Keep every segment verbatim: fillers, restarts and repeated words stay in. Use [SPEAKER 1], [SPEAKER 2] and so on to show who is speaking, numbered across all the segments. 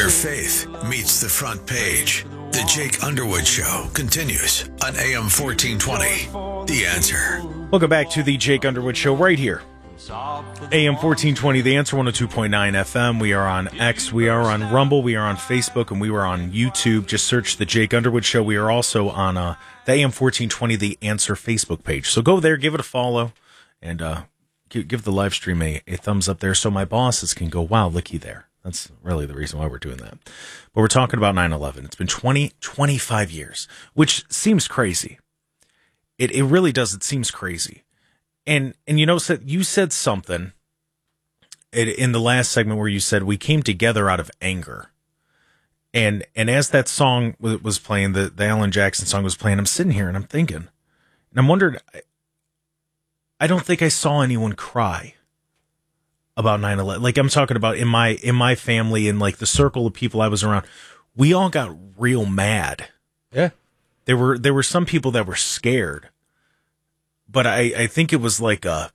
[SPEAKER 1] faith meets the front page. The Jake Underwood Show continues on A M fourteen twenty. The Answer.
[SPEAKER 2] Welcome back to the Jake Underwood Show right here. A M fourteen twenty, The Answer, one oh two point nine F M. We are on X, we are on Rumble, we are on Facebook, and we are on YouTube. Just search The Jake Underwood Show. We are also on uh, the A M fourteen twenty, The Answer Facebook page. So go there, give it a follow, and uh, give, give the live stream a, a thumbs up there so my bosses can go, wow, looky there. That's really the reason why we're doing that. But we're talking about nine eleven. It's been twenty, twenty-five years, which seems crazy. It it really does. It seems crazy. And, and you know, you said something in the last segment where you said we came together out of anger. And and as that song was playing, the, the Alan Jackson song was playing, I'm sitting here and I'm thinking, and I'm wondering, I don't think I saw anyone cry about nine eleven. Like I'm talking about in my in my family and like the circle of people I was around, we all got real mad.
[SPEAKER 3] Yeah.
[SPEAKER 2] There were there were some people that were scared. But I, I think it was like a,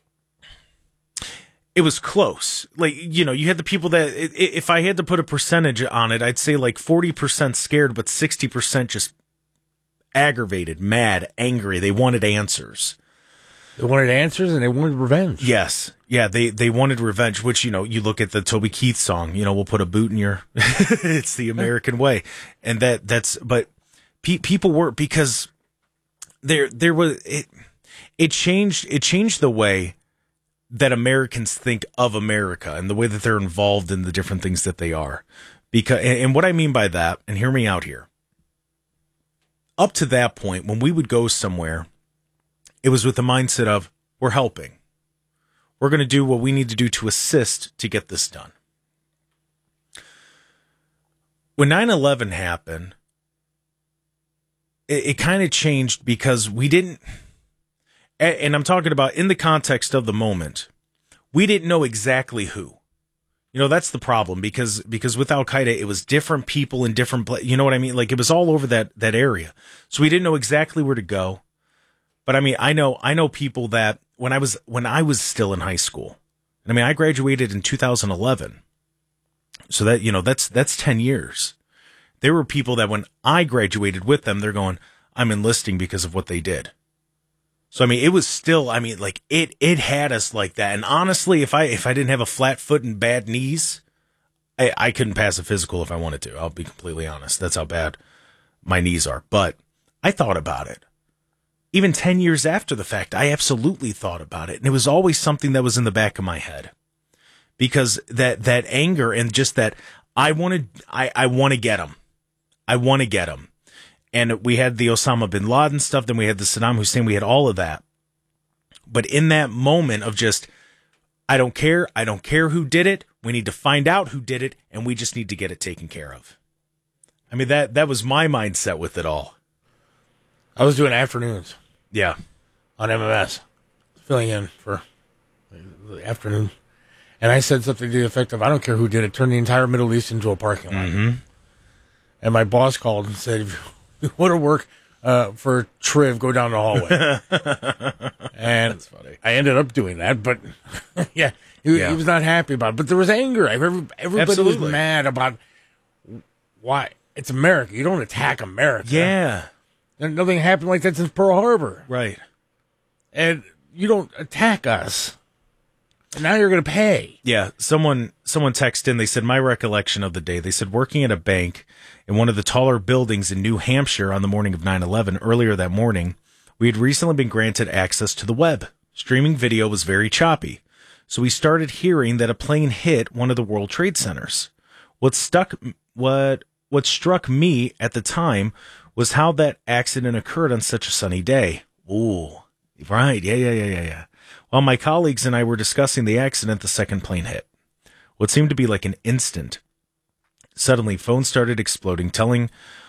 [SPEAKER 2] it was close. Like, you know, you had the people that, if I had to put a percentage on it, I'd say like forty percent scared, but sixty percent just aggravated, mad, angry. They wanted answers.
[SPEAKER 3] They wanted answers and they wanted revenge.
[SPEAKER 2] Yes. Yeah, they, they wanted revenge, which, you know, you look at the Toby Keith song, you know, we'll put a boot in your, it's the American way. And that, that's, but pe- people were, because there, there was, it, It changed. It changed the way that Americans think of America and the way that they're involved in the different things that they are. Because, and what I mean by that, and hear me out here. Up to that point, when we would go somewhere, it was with the mindset of we're helping. We're going to do what we need to do to assist to get this done. When nine eleven happened, it, it kind of changed because we didn't. And I'm talking about in the context of the moment, we didn't know exactly who. You know, that's the problem because because with Al Qaeda, it was different people in different places. You know what I mean? Like it was all over that that area. So we didn't know exactly where to go. But I mean, I know I know people that when I was when I was still in high school. I mean, I graduated in two thousand eleven. So that, you know, that's that's ten years. There were people that when I graduated with them, they're going, I'm enlisting because of what they did. So, I mean, it was still, I mean, like, it it had us like that. And honestly, if I if I didn't have a flat foot and bad knees, I, I couldn't pass a physical if I wanted to. I'll be completely honest. That's how bad my knees are. But I thought about it. Even ten years after the fact, I absolutely thought about it. And it was always something that was in the back of my head. Because that, that anger and just that, I wanted, I, I want to get him. I want to get him. And we had the Osama bin Laden stuff, then we had the Saddam Hussein, we had all of that. But in that moment of just, I don't care, I don't care who did it, we need to find out who did it, and we just need to get it taken care of. I mean, that that was my mindset with it all.
[SPEAKER 3] I was doing afternoons.
[SPEAKER 2] Yeah.
[SPEAKER 3] On M M S, filling in for the afternoon. And I said something to the effect of, I don't care who did it, turn the entire Middle East into a parking lot.
[SPEAKER 2] Mm-hmm.
[SPEAKER 3] And my boss called and said, if you want to work uh, for Triv, go down the hallway. And that's funny. I ended up doing that, but yeah, he, yeah, he was not happy about it. But there was anger. Every, everybody Absolutely. was mad about why. It's America. You don't attack America.
[SPEAKER 2] Yeah.
[SPEAKER 3] And nothing happened like that since Pearl Harbor.
[SPEAKER 2] Right.
[SPEAKER 3] And you don't attack us. And now you're going to pay.
[SPEAKER 2] Yeah. Someone someone texted in. They said, my recollection of the day. They said, working at a bank in one of the taller buildings in New Hampshire on the morning of nine eleven, earlier that morning, we had recently been granted access to the web. Streaming video was very choppy. So we started hearing that a plane hit one of the World Trade Centers. What stuck, what, what struck me at the time was how that accident occurred on such a sunny day. Ooh, right. Yeah, yeah, yeah, yeah, yeah. While my colleagues and I were discussing the accident, the second plane hit. What seemed to be like an instant. Suddenly, phones started exploding, telling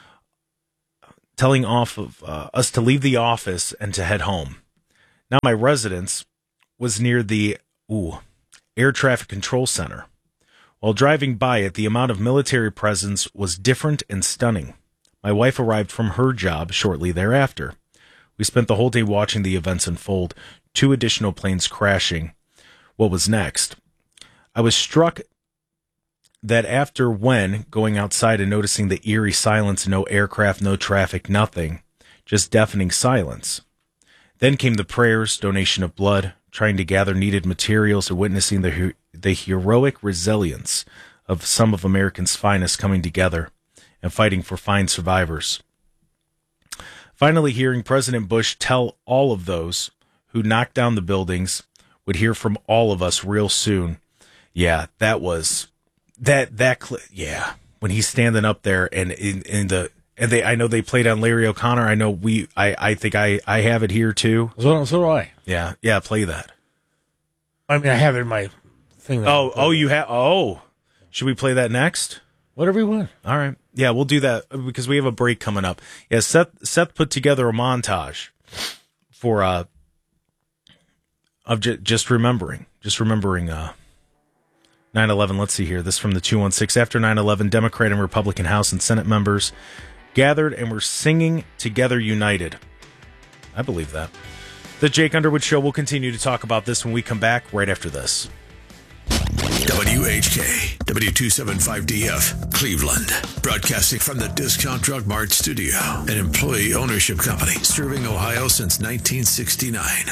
[SPEAKER 2] telling off of uh, us to leave the office and to head home. Now, my residence was near the ooh, air traffic control center. While driving by it, the amount of military presence was different and stunning. My wife arrived from her job shortly thereafter. We spent the whole day watching the events unfold, two additional planes crashing. What was next? I was struck that after when going outside and noticing the eerie silence, no aircraft, no traffic, nothing, just deafening silence. Then came the prayers, donation of blood, trying to gather needed materials, and witnessing the the heroic resilience of some of America's finest coming together and fighting for fine survivors. Finally, hearing President Bush tell all of those who knocked down the buildings would hear from all of us real soon. Yeah, that was that that cl- yeah. When he's standing up there and in, in the and they I know they played on Larry O'Connor. I know we I, I think I, I have it here too.
[SPEAKER 3] So, so do I.
[SPEAKER 2] Yeah, yeah, play that.
[SPEAKER 3] I mean, I have it in my thing.
[SPEAKER 2] Oh, oh, you have. Oh, should we play that next?
[SPEAKER 3] Whatever you want.
[SPEAKER 2] All right. Yeah, we'll do that because we have a break coming up. Yeah, Seth Seth put together a montage for uh of j- just remembering, just remembering uh nine eleven. Let's see here. This is from the two one six. After nine eleven, Democrat and Republican House and Senate members gathered and were singing Together United. I believe that. The Jake Underwood Show will continue to talk about this when we come back right after this.
[SPEAKER 1] W H K, W two seventy-five D F, Cleveland. Broadcasting from the Discount Drug Mart studio, an employee ownership company serving Ohio since nineteen sixty-nine.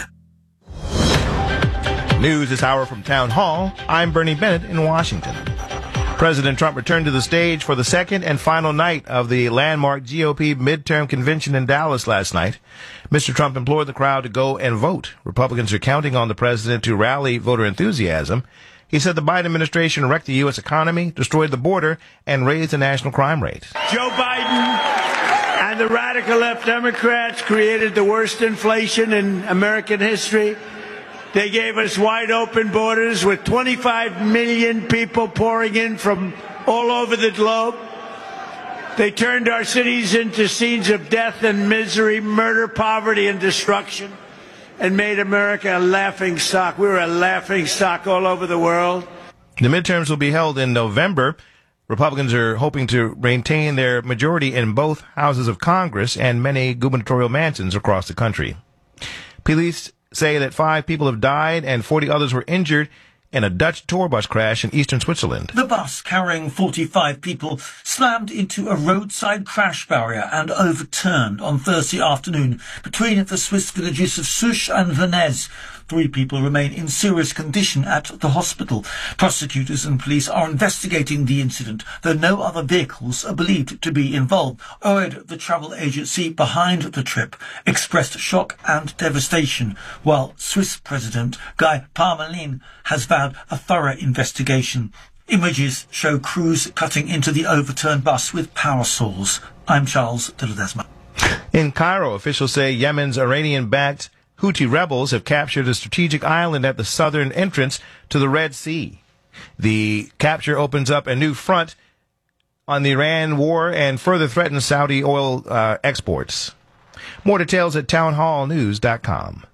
[SPEAKER 4] News this hour from Town Hall. I'm Bernie Bennett in Washington. President Trump returned to the stage for the second and final night of the landmark G O P midterm convention in Dallas last night. Mister Trump implored the crowd to go and vote. Republicans are counting on the president to rally voter enthusiasm. He said the Biden administration wrecked the U S economy, destroyed the border, and raised the national crime rate.
[SPEAKER 5] Joe Biden and the radical left Democrats created the worst inflation in American history. They gave us wide open borders with twenty-five million people pouring in from all over the globe. They turned our cities into scenes of death and misery, murder, poverty, and destruction, and made America a laughing stock. We were a laughing stock all over the world.
[SPEAKER 4] The midterms will be held in November. Republicans are hoping to maintain their majority in both houses of Congress and many gubernatorial mansions across the country. Police say that five people have died and forty others were injured in a Dutch tour bus crash in eastern Switzerland.
[SPEAKER 6] The bus carrying forty-five people slammed into a roadside crash barrier and overturned on Thursday afternoon between the Swiss villages of Souche and Venez. Three people remain in serious condition at the hospital. Prosecutors and police are investigating the incident, though no other vehicles are believed to be involved. O E D, the travel agency behind the trip, expressed shock and devastation, while Swiss President Guy Parmelin has vowed a thorough investigation. Images show crews cutting into the overturned bus with power saws. I'm Charles de Ledesma.
[SPEAKER 4] In Cairo, officials say Yemen's Iranian-backed Houthi rebels have captured a strategic island at the southern entrance to the Red Sea. The capture opens up a new front on the Iran war and further threatens Saudi oil uh, exports. More details at town hall news dot com.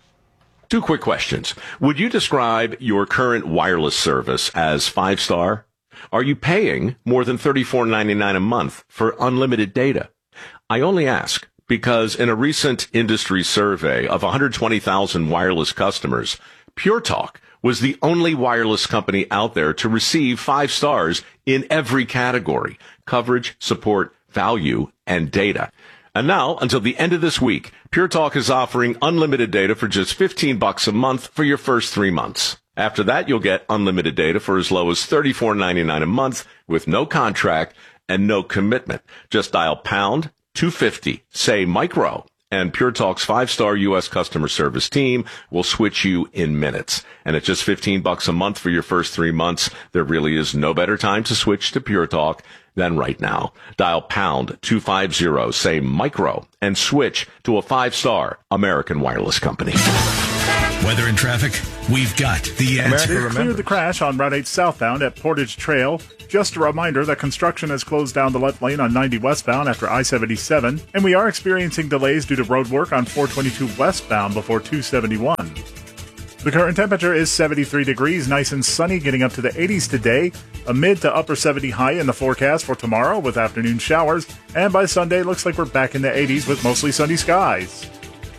[SPEAKER 7] Two quick questions. Would you describe your current wireless service as five-star? Are you paying more than thirty-four ninety-nine a month for unlimited data? I only ask because in a recent industry survey of one hundred twenty thousand wireless customers, Pure Talk was the only wireless company out there to receive five stars in every category: coverage, support, value, and data. And now, until the end of this week, Pure Talk is offering unlimited data for just fifteen bucks a month for your first three months. After that, you'll get unlimited data for as low as thirty-four ninety-nine a month with no contract and no commitment. Just dial pound two fifty, say micro, and Pure Talk's five-star U S customer service team will switch you in minutes. And at just fifteen bucks a month for your first three months, there really is no better time to switch to Pure Talk than right now. Dial pound two fifty, say micro, and switch to a five-star American wireless company.
[SPEAKER 1] Weather and traffic, we've got the answer.
[SPEAKER 8] They cleared the crash on Route eight southbound at Portage Trail. Just a reminder that construction has closed down the left lane on ninety westbound after I seventy-seven, and we are experiencing delays due to road work on four twenty-two westbound before two seventy-one. The current temperature is seventy-three degrees, nice and sunny, getting up to the eighties today. A mid to upper seventy high in the forecast for tomorrow with afternoon showers, and by Sunday looks like we're back in the eighties with mostly sunny skies.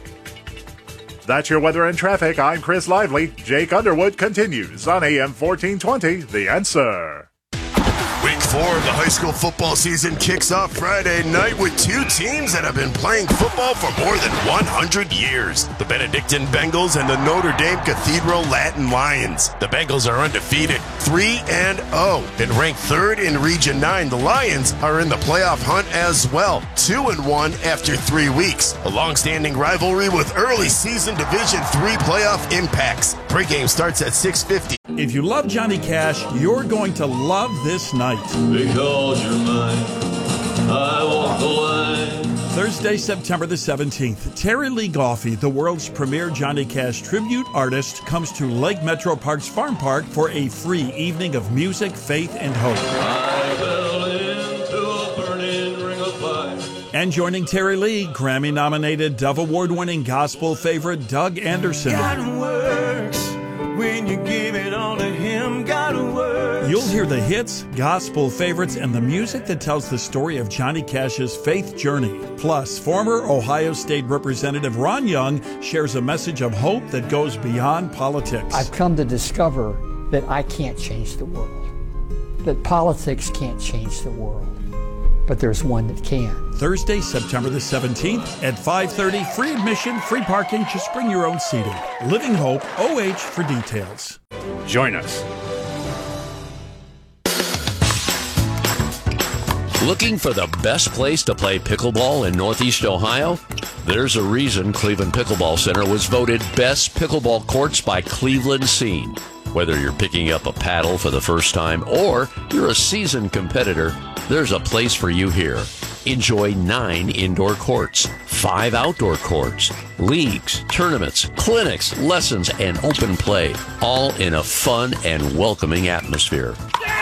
[SPEAKER 8] That's your weather and traffic. I'm Chris Lively. Jake Underwood continues on A M fourteen twenty, The Answer.
[SPEAKER 9] four of the high school football season kicks off Friday night with two teams that have been playing football for more than one hundred years. The Benedictine Bengals and the Notre Dame Cathedral Latin Lions. The Bengals are undefeated, three and oh, and ranked third in Region nine. The Lions are in the playoff hunt as well, two and one after three weeks. A long-standing rivalry with early season Division three playoff impacts. Pregame starts at six fifty.
[SPEAKER 10] If you love Johnny Cash, you're going to love this night.
[SPEAKER 11] Because you're mine, I walk the line.
[SPEAKER 10] Thursday, September the seventeenth, Terry Lee Goffey, the world's premier Johnny Cash tribute artist, comes to Lake Metro Parks Farm Park for a free evening of music, faith, and hope.
[SPEAKER 11] I fell into a burning ring of fire.
[SPEAKER 10] And joining Terry Lee, Grammy-nominated, Dove Award-winning gospel favorite Doug Anderson.
[SPEAKER 12] God works when you give it all to Him. God works.
[SPEAKER 10] You'll hear the hits, gospel favorites, and the music that tells the story of Johnny Cash's faith journey. Plus, former Ohio State Representative Ron Young shares a message of hope that goes beyond politics.
[SPEAKER 13] I've come to discover that I can't change the world, that politics can't change the world, but there's one that can.
[SPEAKER 10] Thursday, September the seventeenth at five thirty, free admission, free parking, just bring your own seating. Living Hope, O H for details.
[SPEAKER 8] Join us.
[SPEAKER 14] Looking for the best place to play pickleball in Northeast Ohio? There's a reason Cleveland Pickleball Center was voted Best Pickleball Courts by Cleveland Scene. Whether you're picking up a paddle for the first time or you're a seasoned competitor, there's a place for you here. Enjoy nine indoor courts, five outdoor courts, leagues, tournaments, clinics, lessons, and open play, all in a fun and welcoming atmosphere.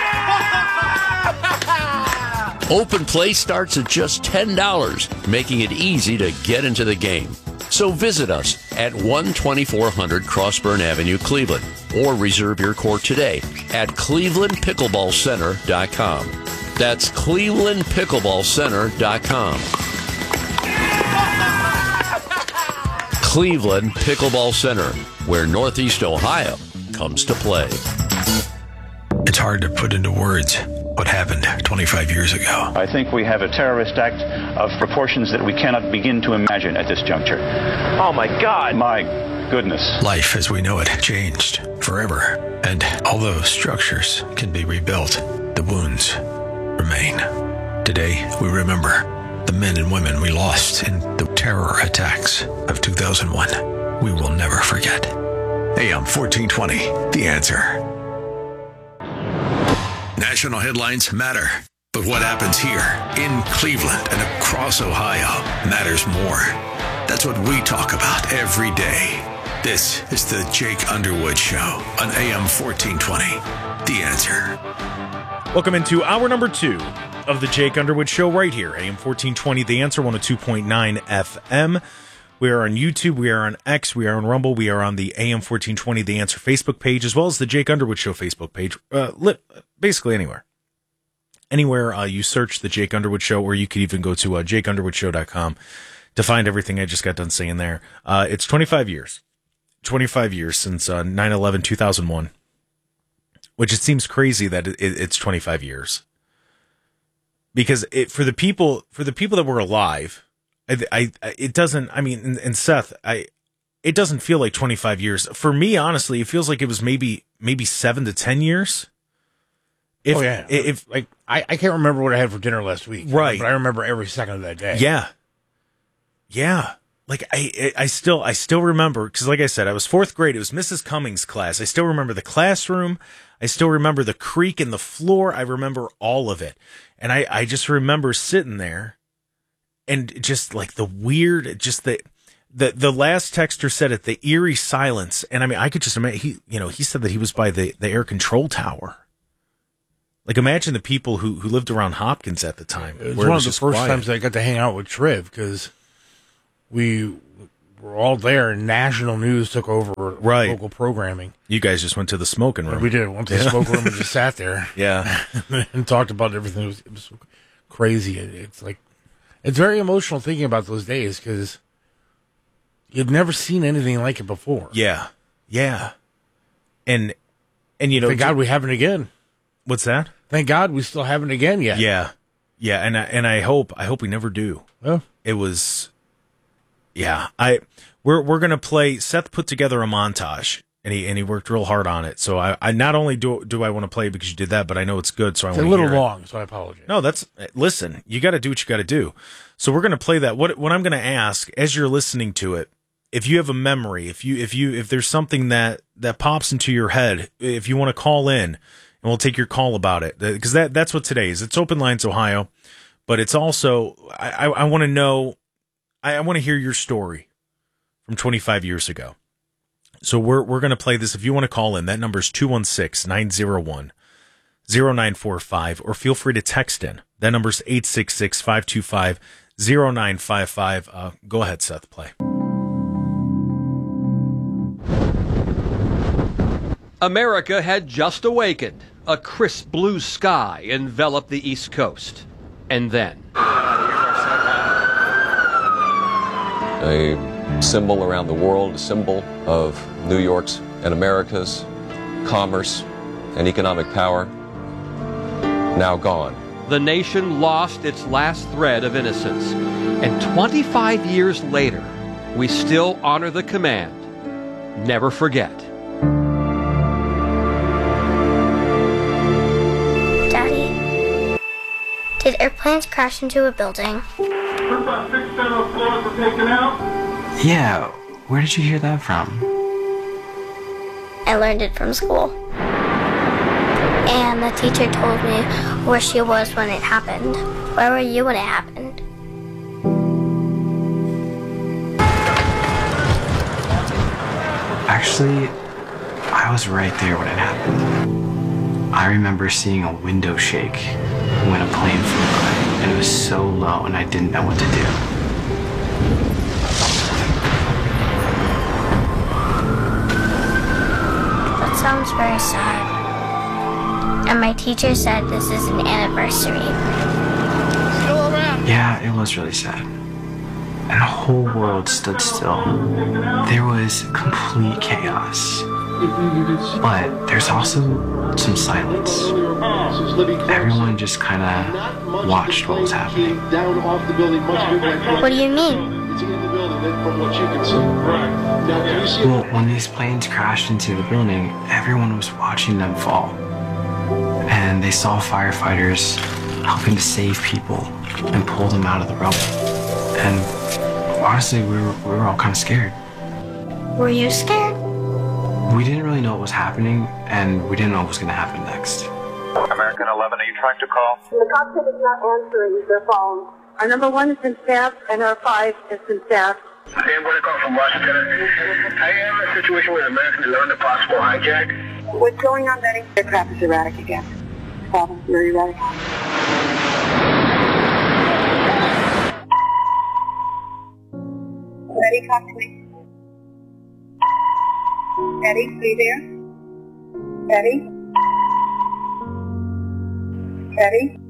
[SPEAKER 14] Open play starts at just ten dollars, making it easy to get into the game. So visit us at one twenty-four hundred Crossburn Avenue, Cleveland, or reserve your court today at cleveland pickleball center dot com. That's cleveland pickleball center dot com. Cleveland Pickleball Center, where Northeast Ohio comes to play.
[SPEAKER 1] It's hard to put into words what happened twenty-five years ago.
[SPEAKER 15] I think we have a terrorist act of proportions that we cannot begin to imagine at this juncture. Oh, my God. My goodness.
[SPEAKER 1] Life as we know it changed forever, and although structures can be rebuilt, the wounds remain. Today, we remember the men and women we lost in the terror attacks of two thousand one. We will never forget. A M fourteen twenty, The Answer. National headlines matter, but what happens here in Cleveland and across Ohio matters more. That's what we talk about every day. This is the Jake Underwood Show on A M fourteen twenty, The Answer.
[SPEAKER 2] Welcome into hour number two of the Jake Underwood Show right here, A M fourteen twenty, The Answer, one oh two point nine F M. We are on YouTube, we are on X, we are on Rumble, we are on the A M fourteen twenty The Answer Facebook page, as well as the Jake Underwood Show Facebook page. Uh, li- basically anywhere. Anywhere uh, you search the Jake Underwood Show, or you could even go to uh, jake underwood show dot com to find everything I just got done saying there. Uh, it's twenty-five years. twenty-five years since uh, nine eleven two thousand one, which it seems crazy that it, it, it's twenty-five years. Because it, for the people, for the people that were alive, I, I, it doesn't, I mean, and, and Seth, I, it doesn't feel like twenty-five years. For me, honestly, it feels like it was maybe, maybe seven to ten years. If,
[SPEAKER 3] oh, yeah.
[SPEAKER 2] If,
[SPEAKER 3] like, I, I can't remember what I had for dinner last week.
[SPEAKER 2] Right.
[SPEAKER 3] But I remember every second of that day.
[SPEAKER 2] Yeah. Yeah. Like, I, I still, I still remember, because like I said, I was fourth grade. It was Missus Cummings' class. I still remember the classroom. I still remember the creak in the floor. I remember all of it. And I, I just remember sitting there. And just like the weird, just the, the, the last texter said it, the eerie silence. And I mean, I could just imagine, he, you know, he said that he was by the, the air control tower. Like, imagine the people who, who lived around Hopkins at the time.
[SPEAKER 3] It was
[SPEAKER 2] one
[SPEAKER 3] one
[SPEAKER 2] of
[SPEAKER 3] of the first
[SPEAKER 2] quiet.
[SPEAKER 3] times I got to hang out with Triv, because we were all there and national news took over
[SPEAKER 2] right.
[SPEAKER 3] local programming.
[SPEAKER 2] You guys just went to the smoking room.
[SPEAKER 3] We did. Went to the
[SPEAKER 2] yeah.
[SPEAKER 3] smoking room and just sat there.
[SPEAKER 2] Yeah.
[SPEAKER 3] and talked about everything. It was, it was crazy. It, it's like, it's very emotional thinking about those days, because you'd never seen anything like it before.
[SPEAKER 2] Yeah. Yeah. And, and you know,
[SPEAKER 3] thank God we haven't again.
[SPEAKER 2] What's that?
[SPEAKER 3] Thank God we still haven't again yet.
[SPEAKER 2] Yeah, yeah, and I, and I hope I hope we never do.
[SPEAKER 3] Oh.
[SPEAKER 2] It was, yeah. I we're we're gonna play. Seth put together a montage, and he and he worked real hard on it. So I, I not only do do I want to play it because you did that, but I know it's good. So I
[SPEAKER 3] It's
[SPEAKER 2] want
[SPEAKER 3] a
[SPEAKER 2] to
[SPEAKER 3] little
[SPEAKER 2] hear
[SPEAKER 3] long,
[SPEAKER 2] it.
[SPEAKER 3] so I apologize.
[SPEAKER 2] No, that's listen. You got to do what you got to do. So we're gonna play that. What what I'm gonna ask as you're listening to it, if you have a memory, if you if you if there's something that that pops into your head, if you want to call in, and we'll take your call about it, because that that's what today is. It's Open Lines Ohio, but it's also I I, I want to know, I, I want to hear your story from twenty-five years ago. So we're we're gonna play this. If you want to call in, that number is two one six, nine zero one, zero nine four five, or feel free to text in. That number is eight six six, five two five, zero nine five five. Uh, go ahead, Seth, play.
[SPEAKER 16] America had just awakened. A crisp blue sky enveloped the East Coast. And then...
[SPEAKER 17] a symbol around the world, a symbol of New York's and America's commerce and economic power, now gone.
[SPEAKER 16] The nation lost its last thread of innocence. And twenty-five years later, we still honor the command, never forget.
[SPEAKER 18] Daddy, did airplanes crash into a building?
[SPEAKER 19] Yeah, where did you hear that from?
[SPEAKER 18] I learned it from school. And the teacher told me where she was when it happened. Where were you when it happened?
[SPEAKER 19] Actually, I was right there when it happened. I remember seeing a window shake when a plane flew by, and it was so low and I didn't know what to do.
[SPEAKER 18] That sounds very sad. And my teacher said this is an anniversary.
[SPEAKER 19] Still around? Yeah, it was really sad. And the whole world stood still. There was complete chaos. But there's also some silence. Everyone just kind of watched what was happening.
[SPEAKER 18] What do you mean?
[SPEAKER 19] Well, when these planes crashed into the building, everyone was watching them fall. And they saw firefighters helping to save people and pull them out of the rubble. And honestly, we were, we were all kind of scared.
[SPEAKER 18] Were you scared?
[SPEAKER 19] We didn't really know what was happening, and we didn't know what was going to happen next.
[SPEAKER 20] American eleven, are you trying to call?
[SPEAKER 21] The cockpit is not answering their phone. Our number one has been staffed, and our five has been staffed.
[SPEAKER 20] Sam, going to call from Washington. I am in a situation with American eleven, a possible hijack.
[SPEAKER 21] What's going on, Betty? The aircraft is erratic again. Problem, very erratic. Betty, talk to me. Betty, are you there? Betty? Betty?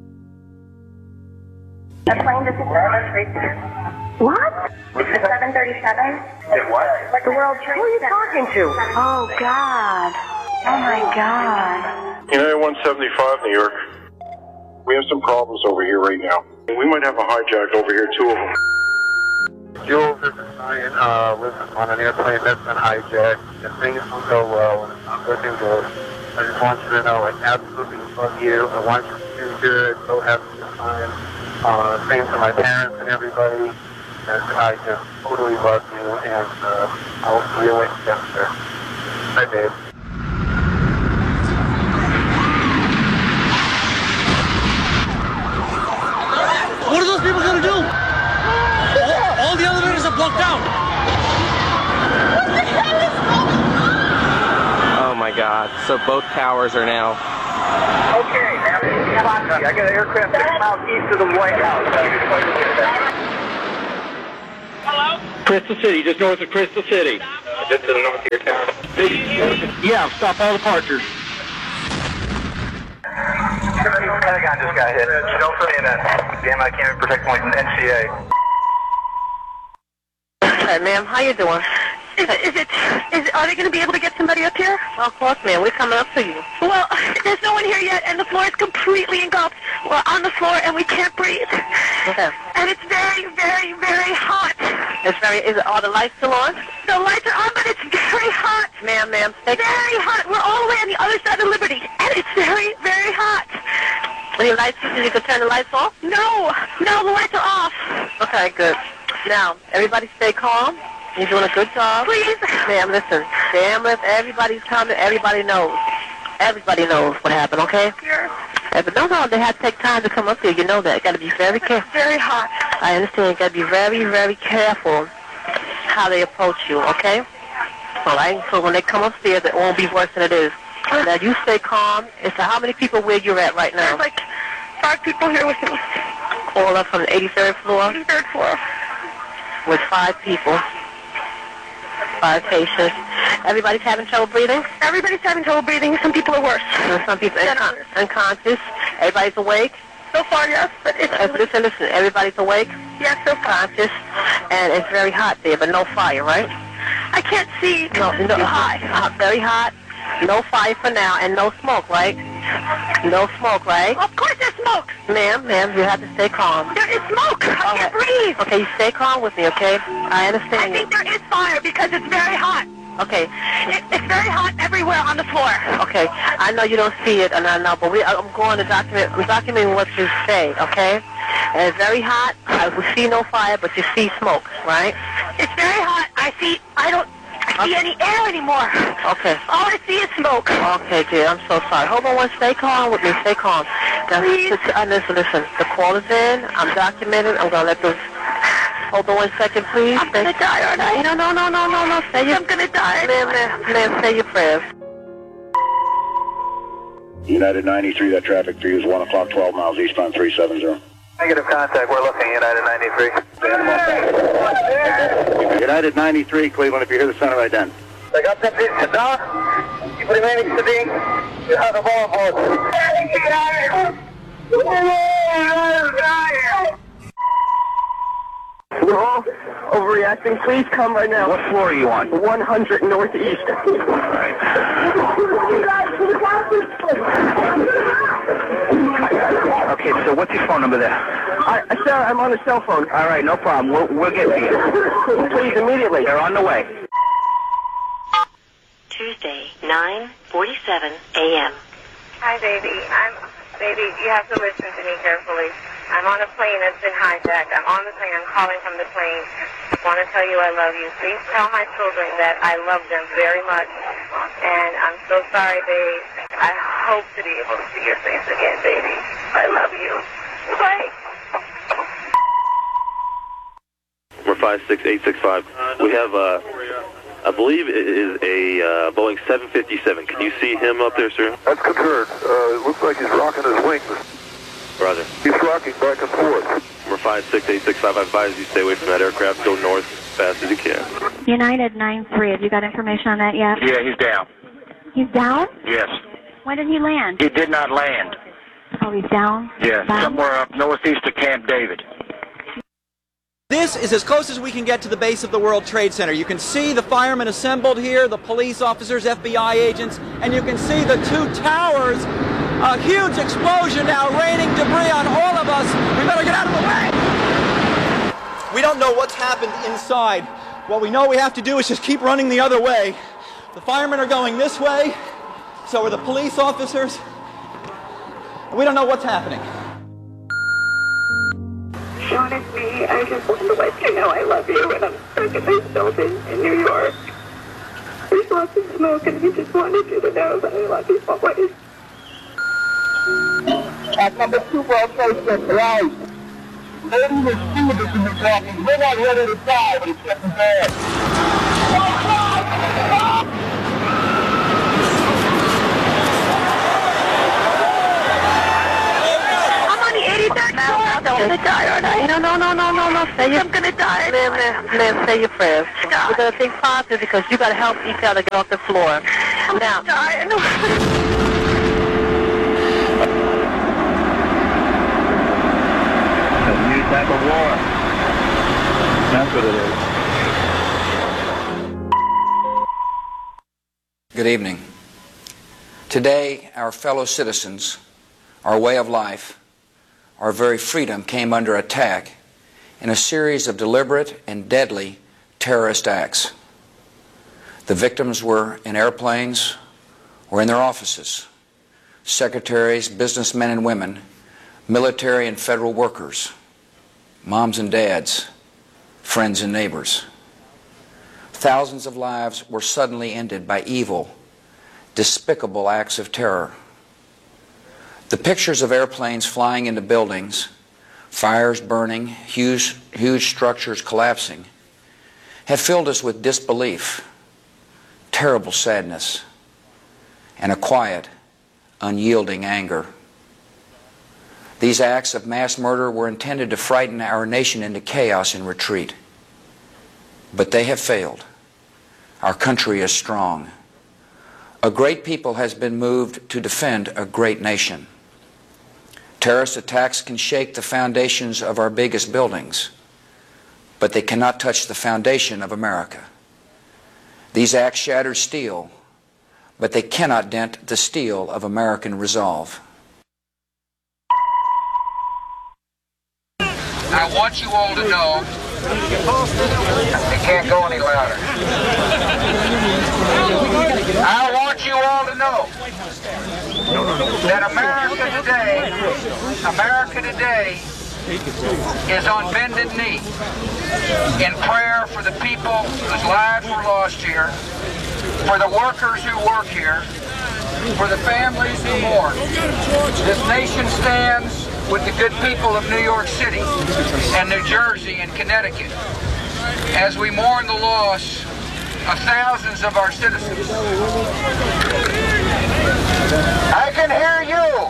[SPEAKER 18] A plane just right. What? The seven thirty-seven?
[SPEAKER 20] It what?
[SPEAKER 21] The World Trade Center. Who are you talking to?
[SPEAKER 18] Oh, God. Oh, my God.
[SPEAKER 20] United one seventy-five, New York. We have some problems over here right now. We might have a hijack over here, two of them. Joe, this is Ryan. Uh, lives on an airplane that's been hijacked. If things will go well, and it's not looking good, I just want you to know I absolutely love you. I want you to do good. Go have a good time. Uh, same to my parents and everybody. And I just totally love you, and uh, I'll see you later, sir. Bye, babe.
[SPEAKER 22] What are those people going to do? All, all the elevators are blocked out.
[SPEAKER 23] What the hell is going on? Oh my God. So both towers are now.
[SPEAKER 20] Okay, now, I got an aircraft six miles east of the White House. Hello? Crystal City, just north of Crystal City. Just to the north of your town. Yeah, stop all departures. Pentagon just got hit. Don't say that. Damn, I can't even protect my N C A.
[SPEAKER 21] Hey, ma'am, how you doing? Is it, is it, is it, are they going to be able to get somebody up here?
[SPEAKER 23] Well, of course, ma'am. We're coming up to you.
[SPEAKER 21] Well, there's no one here yet, and the floor is completely engulfed. We're on the floor, and we can't breathe.
[SPEAKER 23] Okay.
[SPEAKER 21] And it's very, very, very hot.
[SPEAKER 23] It's very, is it, are the lights still on?
[SPEAKER 21] The lights are on, but it's very hot.
[SPEAKER 23] Ma'am, ma'am. Stay
[SPEAKER 21] Very hot. We're all the way on the other side of Liberty, and it's very, very hot.
[SPEAKER 23] Are your lights, you can turn the lights off?
[SPEAKER 21] No, no, the lights are off.
[SPEAKER 23] Okay, good. Now, everybody stay calm. You're doing a good job.
[SPEAKER 21] Please.
[SPEAKER 23] Ma'am, listen. Damn it, everybody's coming. Everybody knows. Everybody knows what happened, okay?
[SPEAKER 21] Sure.
[SPEAKER 23] Yeah, but no, no, they have to take time to come up here. You know that. You got to be very careful.
[SPEAKER 21] Very hot.
[SPEAKER 23] I understand. You got to be very, very careful how they approach you, okay? All right? So when they come upstairs, it won't be worse than it is. Now, you stay calm. It's how many people where you're at right now?
[SPEAKER 21] There's like five people here with me.
[SPEAKER 23] All up from the eighty-third floor?
[SPEAKER 21] eighty-third floor.
[SPEAKER 23] With five people. Five patients. Everybody's having trouble breathing?
[SPEAKER 21] Everybody's having trouble breathing. Some people are worse.
[SPEAKER 23] And some people are uncon- unconscious. Everybody's awake?
[SPEAKER 21] So far, yes. But it's
[SPEAKER 23] Uh, listen, listen. Everybody's awake?
[SPEAKER 21] Yes, so far.
[SPEAKER 23] Conscious. And it's very hot there, but no fire, right?
[SPEAKER 21] I can't see.
[SPEAKER 23] No,
[SPEAKER 21] It's
[SPEAKER 23] no,
[SPEAKER 21] too high.
[SPEAKER 23] hot, very hot. No fire for now, and no smoke, right? No smoke, right?
[SPEAKER 21] Of course there's smoke.
[SPEAKER 23] Ma'am, ma'am, you have to stay calm.
[SPEAKER 21] There is smoke. I can't breathe.
[SPEAKER 23] Okay, you stay calm with me, okay? I
[SPEAKER 21] I
[SPEAKER 23] understand
[SPEAKER 21] think
[SPEAKER 23] you.
[SPEAKER 21] there is fire because it's very hot.
[SPEAKER 23] Okay,
[SPEAKER 21] It, it's very hot everywhere on the floor.
[SPEAKER 23] okay. I know you don't see it, and I know, but we, I'm going to document, I'm documenting what you say, okay? And it's very hot. I we see no fire, but you see smoke, right?
[SPEAKER 21] It's very hot. I see. I don't I see any air anymore.
[SPEAKER 23] Okay.
[SPEAKER 21] All I see is smoke.
[SPEAKER 23] Okay, dear, I'm so sorry. Hold on one, stay calm with me, stay calm. Now,
[SPEAKER 21] Please.
[SPEAKER 23] uh, listen, listen, the call is in, I'm documenting, I'm going to let those, hold on one second, please.
[SPEAKER 21] I'm gonna die, aren't I?
[SPEAKER 23] No, no, no, no, no, no, say your,
[SPEAKER 21] I'm gonna die.
[SPEAKER 23] ma'am, ma'am, ma'am, say your prayers.
[SPEAKER 20] United ninety-three, that traffic for you is one o'clock, twelve miles eastbound three seven zero.
[SPEAKER 23] Negative contact, we're looking, United ninety-three.
[SPEAKER 20] United ninety-tee, Cleveland, if you hear the center ident.
[SPEAKER 23] I got that piece of dog. You put remaining to be, you have the ball board.
[SPEAKER 21] We're all overreacting. Please come right now.
[SPEAKER 20] What floor are you on?
[SPEAKER 21] one hundred Northeast.
[SPEAKER 20] Okay, so what's your phone number there?
[SPEAKER 21] I, sir, I'm on a cell phone.
[SPEAKER 20] All right, no problem. We'll, we'll get to you.
[SPEAKER 21] Please, immediately.
[SPEAKER 20] They're on the way.
[SPEAKER 4] Tuesday, nine forty-seven a.m.
[SPEAKER 5] Hi, baby. I'm, baby, you have to listen to me carefully. I'm on a plane that's been hijacked. I'm on the plane. I'm calling from the plane. I want to tell you I love you. Please tell my children that I love them very much. And I'm so sorry, babe. I hope to be able to see your face again, baby. I love you. Bye.
[SPEAKER 6] Number five six eight six five. We have, uh, I believe it is a uh, Boeing seven fifty-seven. Can you see him up there, sir?
[SPEAKER 20] That's confirmed. Uh, it looks like he's rocking his wings.
[SPEAKER 6] Roger.
[SPEAKER 20] He's rocking back and forth.
[SPEAKER 6] Number five six eight six five, I advise you stay away from that aircraft. Go north as fast as you can.
[SPEAKER 24] United nine three, have you got information on that yet?
[SPEAKER 20] Yeah, he's down.
[SPEAKER 24] He's down?
[SPEAKER 20] Yes.
[SPEAKER 24] When did he land?
[SPEAKER 20] He did not land.
[SPEAKER 24] Oh, he's down?
[SPEAKER 20] Yeah,
[SPEAKER 24] Down?
[SPEAKER 20] somewhere up northeast of Camp David.
[SPEAKER 25] This is as close as we can get to the base of the World Trade Center. You can see the firemen assembled here, the police officers, F B I agents, and you can see the two towers. A huge explosion now raining debris on all of us. We better get out of the way. We don't know what's happened inside. What we know we have to do is just keep running the other way. The firemen are going this way, so are the police officers. We don't know what's happening.
[SPEAKER 5] Sean, it's me. I just want to let you know I love you, and I'm stuck in this building in New York. There's lots of smoke, and we just wanted you to know that I love you always.
[SPEAKER 21] At number two World Trade Center, right. Ladies and students in the talking, we're not ready to die, but it's getting bad. I'm on the eighty-third floor. I'm gonna die, aren't I?
[SPEAKER 23] No, no, no, no, no, no. Say your,
[SPEAKER 21] I'm gonna die.
[SPEAKER 23] Ma'am, ma'am, ma'am, say your prayers. We're going to think positive because you got to help each other get off the floor.
[SPEAKER 21] I'm
[SPEAKER 23] now,
[SPEAKER 21] dying.
[SPEAKER 20] A new type of war. That's what it is.
[SPEAKER 7] Good evening. Today, our fellow citizens, our way of life, our very freedom came under attack in a series of deliberate and deadly terrorist acts. The victims were in airplanes or in their offices, secretaries, businessmen and women, military and federal workers, moms and dads, friends and neighbors. Thousands of lives were suddenly ended by evil, despicable acts of terror. The pictures of airplanes flying into buildings, fires burning, huge, huge structures collapsing, have filled us with disbelief, terrible sadness, and a quiet, unyielding anger. These acts of mass murder were intended to frighten our nation into chaos and retreat. But they have failed. Our country is strong. A great people has been moved to defend a great nation. Terrorist attacks can shake the foundations of our biggest buildings, but they cannot touch the foundation of America. These acts shattered steel, but they cannot dent the steel of American resolve.
[SPEAKER 9] I want you all to know, it can't go any louder. I want you all to know that America today, America today is on bended knee in prayer for the people whose lives were lost here, for the workers who work here, for the families who mourn. This nation stands with the good people of New York City and New Jersey and Connecticut as we mourn the loss of thousands of our citizens. I can hear you.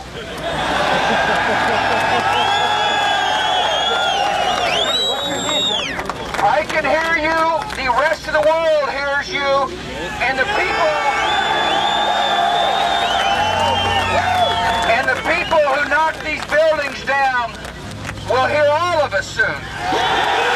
[SPEAKER 9] I can hear you. The rest of the world hears you. And the people, and the people who knock these buildings down will hear all of us soon.